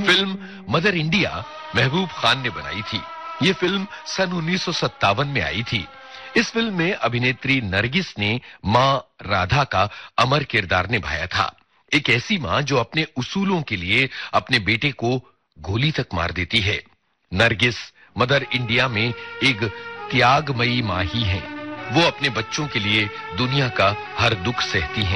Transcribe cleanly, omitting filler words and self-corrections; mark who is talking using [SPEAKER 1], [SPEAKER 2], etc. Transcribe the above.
[SPEAKER 1] Film mother India Mehboob Khan ने बनाई थी। ये फिल्म सन 1957 में आई थी। इस फिल्म में अभिनेत्री नरगिस ने मां राधा का अमर किरदार निभाया था। एक ऐसी मां जो अपने उसूलों के लिए अपने बेटे को गोली तक मार देती है। नरगिस मदर इंडिया में एक त्यागमयी मां ही है। वो अपने बच्चों के लिए दुनिया का हर दुख सहती हैं।